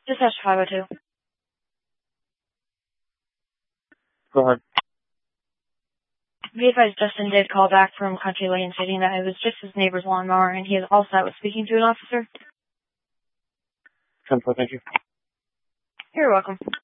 Dispatch 502. Go ahead. Be advised, Justin did call back from Country Lane stating that it was just his neighbor's lawnmower and he is all set with speaking to an officer. 10-4, thank you. You're welcome.